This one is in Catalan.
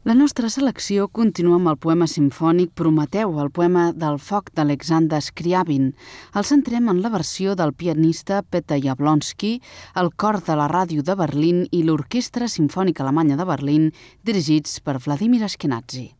La nostra selecció continua amb el poema simfònic Prometeu, el poema del foc d'Alexander Scriabin. El centrem en la versió del pianista Peter Jablonski, el cor de la ràdio de Berlín i l'Orquestra Simfònica Alemanya de Berlín, dirigits per Vladimir Ashkenazy.